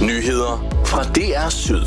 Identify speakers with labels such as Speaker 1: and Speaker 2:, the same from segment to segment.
Speaker 1: Nyheder fra DR Syd.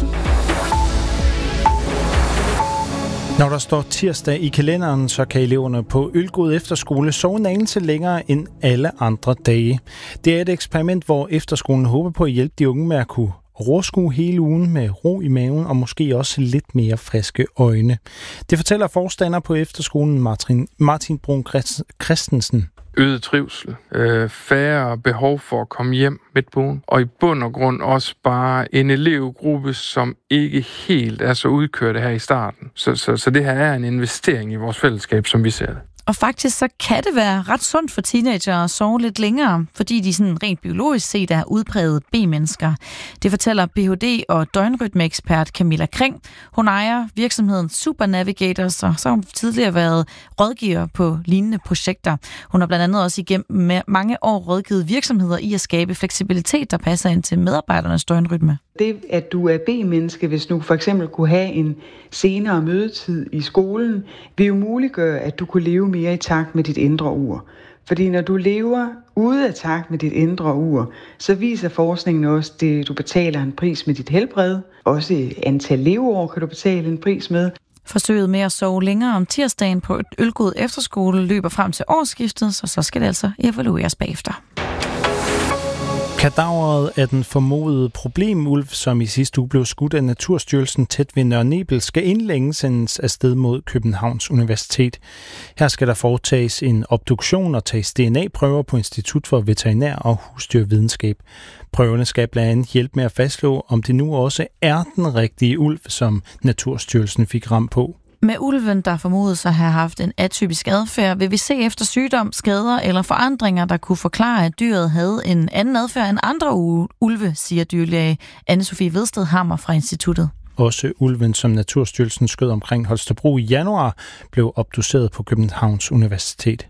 Speaker 2: Når der står tirsdag i kalenderen, så kan eleverne på Ølgod Efterskole sove en anelse længere end alle andre dage. Det er et eksperiment, hvor efterskolen håber på at hjælpe de unge med at kunne overskue hele ugen med ro i maven og måske også lidt mere friske øjne. Det fortæller forstander på efterskolen Martin Brun Christensen.
Speaker 3: Øget trivsel, færre behov for at komme hjem midt på ugen, og i bund og grund også bare en elevgruppe, som ikke helt er så udkørte her i starten. Så det her er en investering i vores fællesskab, som vi ser det.
Speaker 4: Og faktisk så kan det være ret sundt for teenagere at sove lidt længere, fordi de sådan rent biologisk set er udprægede B-mennesker. Det fortæller Ph.D. og døgnrytmeekspert Camilla Kring. Hun ejer virksomheden Super Navigators, og så har hun tidligere været rådgiver på lignende projekter. Hun har blandt andet også igennem mange år rådgivet virksomheder i at skabe fleksibilitet, der passer ind til medarbejdernes døgnrytme.
Speaker 5: Det, at du er B-menneske, hvis du for eksempel kunne have en senere mødetid i skolen, vil jo muliggøre, at du kunne leve mere i takt med dit indre ur. Fordi når du lever ude af takt med dit indre ur, så viser forskningen også, at du betaler en pris med dit helbred. Også antal leveår kan du betale en pris med.
Speaker 4: Forsøget med at sove længere om tirsdagen på et Ølgod Efterskole løber frem til årsskiftet, så skal det altså evalueres bagefter.
Speaker 2: Kadaveret af den formodede problemulv, som i sidste uge blev skudt af Naturstyrelsen tæt ved Nørre Nebel, skal inden længe sendes afsted mod Københavns Universitet. Her skal der foretages en obduktion og tages DNA-prøver på Institut for Veterinær og Husdyrvidenskab. Prøverne skal blandt andet hjælpe med at fastslå, om det nu også er den rigtige ulv, som Naturstyrelsen fik ram på.
Speaker 4: Med ulven, der formodes at have haft en atypisk adfærd, vil vi se efter sygdom, skader eller forandringer, der kunne forklare, at dyret havde en anden adfærd end andre ulve, siger dyrlæge Anne-Sophie Vedsted Hammer fra instituttet.
Speaker 2: Også ulven, som Naturstyrelsen skød omkring Holstebro i januar, blev obduceret på Københavns Universitet.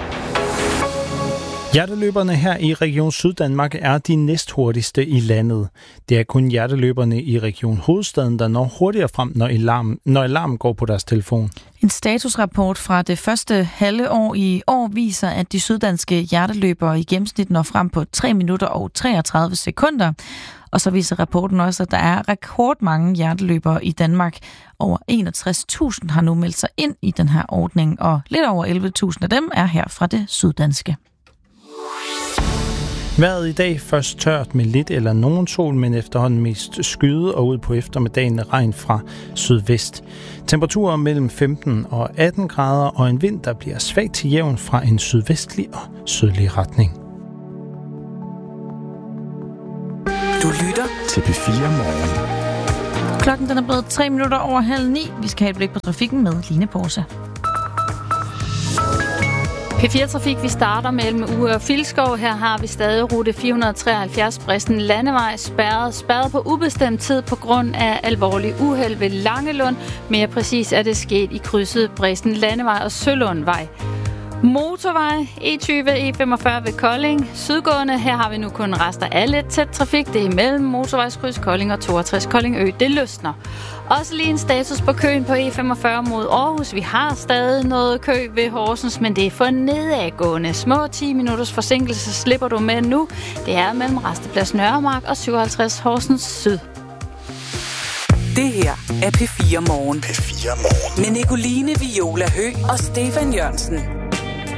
Speaker 2: Hjerteløberne her i Region Syddanmark er de næsthurtigste i landet. Det er kun hjerteløberne i Region Hovedstaden, der når hurtigere frem, når alarmen går på deres telefon. En statusrapport fra det første halve år i år viser, at de syddanske hjerteløbere i gennemsnit når frem på 3 minutter og 33 sekunder. Og så viser rapporten også, at der er rekordmange hjerteløbere i Danmark. Over 61.000 har nu meldt sig ind i den her ordning, og lidt over 11.000 af dem er her fra det syddanske. Vejret i dag først tørt med lidt eller nogen sol, men efterhånden mest skyde og ud på eftermiddagen regn fra sydvest. Temperaturer mellem 15 og 18 grader og en vind, der bliver svagt til jævn fra en sydvestlig og sydlig retning.
Speaker 1: Du lytter til P4 Morgen.
Speaker 4: Klokken den er blevet 3 minutter over 8:30. Vi skal have et blik på trafikken med Line Porse.
Speaker 6: P4-trafik, vi starter mellem Uge og Filskov. Her har vi stadig rute 473 Bristen Landevej spærret på ubestemt tid på grund af alvorlig uheld ved Langelund. Mere præcis er det sket i krydset Bristen Landevej og Sølundvej. Motorvej, E20, E45 ved Kolding. Sydgående, her har vi nu kun rester af lidt tæt trafik. Det er mellem motorvejskryds Kolding og 62 Kolding Ø. Det løsner. Også lige en status på køen på E45 mod Aarhus. Vi har stadig noget kø ved Horsens, men det er for nedadgående. Små 10 minutters forsinkelse slipper du med nu. Det er mellem Rasteplads Nørremark og 57 Horsens Syd.
Speaker 7: Det her er P4 Morgen.
Speaker 1: P4 Morgen.
Speaker 7: Med Nicoline Viola Høgh og Stefan Jørgensen.